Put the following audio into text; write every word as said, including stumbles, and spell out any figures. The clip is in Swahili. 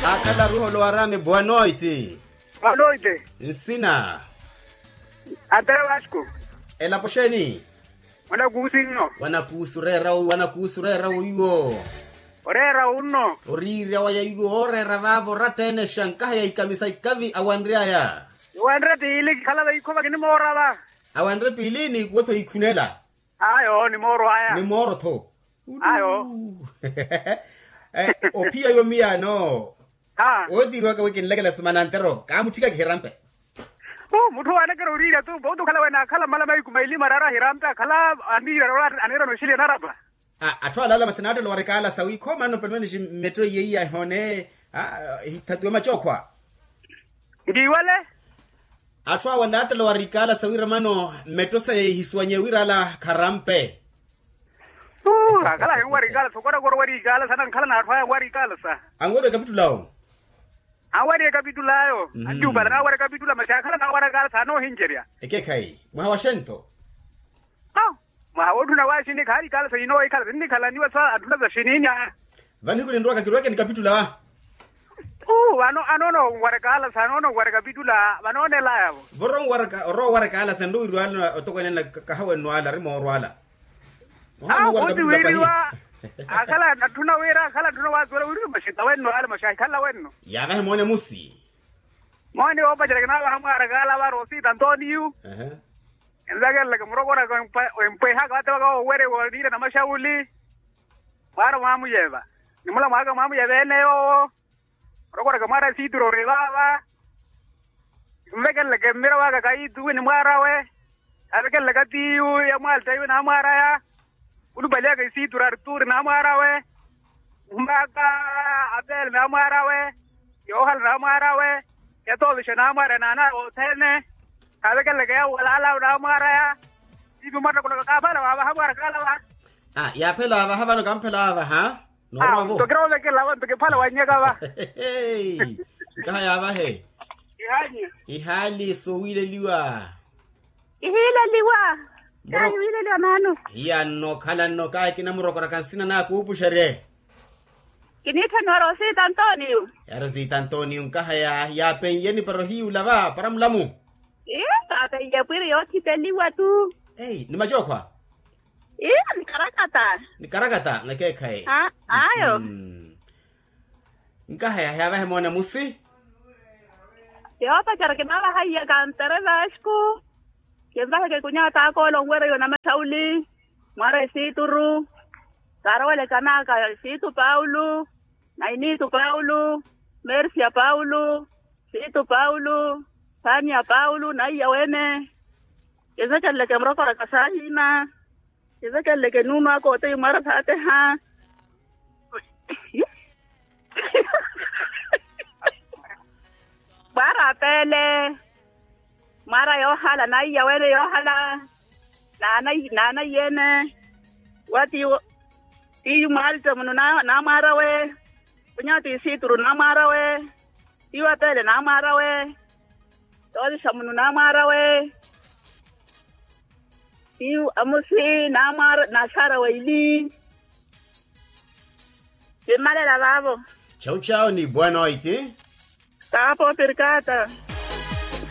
Akala ruho lo arame boa noite. Boa noite. Ensina. Até Vasco. Ela posheni. Wana kusinno. Wana kusurera wana kusurera uyo. Orera unno. Orira waya yugo orera vavo ratene shankaya ikamisa ikavi awandria ya. Wandra tili kala da iko bagini mora ba. Awandra pili ni goto ikunela. Ayo ni moro aya. Ni moro to. Ayo. Eh opia yo mia no. Ha. Odi roka wekin legala sumanantero. Kamutika kirampe. Oh mutu ana karo rira tu bodu kala wana kala mala mai kumaili marara hirampe kala andi rara anira no shili naraba. Ah atwa lala masenate lo rekala sawi ko mano penweni metro yeyi ya hone ah hitatu machokwa. Ndi wale? Atwa wanate lo rekala sawi ramano metro se hiswanye wirala karampe. Uh kala yang wari kala sokora gor wari kala sanan kala na atwa wari kala sa. Angoro kapitulao. Awari kapitulayo. Andi ubala na wari kapitula mashakala na wari kala sano hinjeria. Eke kai. Mahawashento. Oh. Mahawodu na washi ni kali kala sayino ai kala ni kala ni wasa aduna za shininya. Vani kule ndoka kiroke ni kapitula wa. Uh wano anono wari kala sanono wari kapitula wanone la yabo. Vorong waraka ro wari kala sendo irwala otoko nena kahawe nwala rimo orwala. Ah odi wiriwa. Akala natuna wira kala tuna wazora wiri mashita wenno ala mashai kala wenno. Yaga hemone musi. Mwani opa jere kana hamara kala waro si Antonio. Aha. Enzaga la murogora ko empe ha ka tawa were wori na mashauli. Para mamu yeba. Nimula maga mamu yebe neo. Murogora ka mara si duro rilava. Mbega la gemira waga kai tu ni mara we. Abega la gatiu ya mal tayu na mara ya. Udu balia ka si duro artur na mara we. Mbaka abel na mara we. Yohal na mara we. Ya to bisha na mara na na o tene. Abega la ga wala la na mara ya. Ibu mata ko ka bala wa ha mara kala wa. Ah ya pela wa ha balo kampela wa ha. No robo. To grove ke lawan to ke pala wa nyega wa. Hey. Kaya ba he. Ihali. Ihali so wile liwa. Ihila liwa. Muro- Kani wile liwa nanu. Ya no kala no kai kina muro kora kansina na kuupu shere. Kinita noro si Antonio. Ya Rosita Antonio nkahaya ya penyeni pero hiu lava para mlamu. Eh, tata ya piri yo tite liwa tu. Hey, ni majokwa. Eh, ni karakata. Ni karagata na ke kai. Ah, ayo. Mm. Nkahaya ya ba mona musi. Yo pa kara ke mala haya kantere Vasco. Que va que kunyata ko longwere yo na mashauli. Mara si turu. Karole kanaka si tu Paulo. Naini tu Paulo. Mercia Paulo. Si tu Paulo. Tania Paulo na iya wene. Kesa kale ke mroko ra kasahina. Kesa kale ke numa ko te mara thate ha. Bara pele. Mara yo hala na iya wene yo hala. Na na na na yene. Wati ti malta munu na na mara we. Punya ti si turu na mara we. Ti wa pele na mara we. Todo samunu na mara we. Tiu amusi na mara na sara we li. Ti male la lavo. Ciao ciao ni buona noite. Tapo percata.